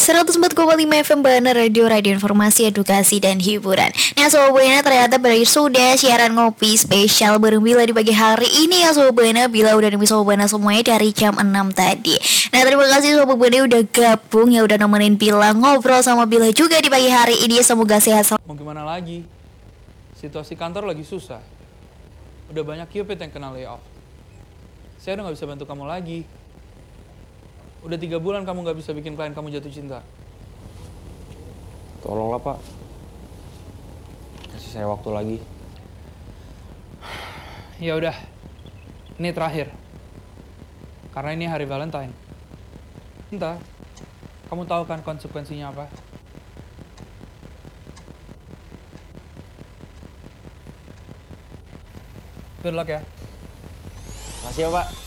104,5 FM Bana Radio, radio informasi, edukasi, dan hiburan. Nah Sobat Buana, ternyata berakhir sudah siaran ngopi spesial bareng Bila di pagi hari ini ya Sobat Buana. Bila udah nemu Sobat Buana semuanya dari jam 6 tadi. Nah terima kasih Sobat Buana udah gabung ya, udah nemenin Bila ngobrol sama Bila juga di pagi hari ini. Semoga sehat selalu. Mau gimana lagi? Situasi kantor lagi susah. Udah banyak Cupid yang kena layoff. Saya udah gak bisa bantu kamu lagi. Udah 3 bulan kamu gak bisa bikin klien kamu jatuh cinta. Tolonglah Pak, kasih saya waktu lagi. Ya udah, ini terakhir. Karena ini hari Valentine. Entah, kamu tahu kan konsekuensinya apa? Good luck ya. Makasih ya Pak.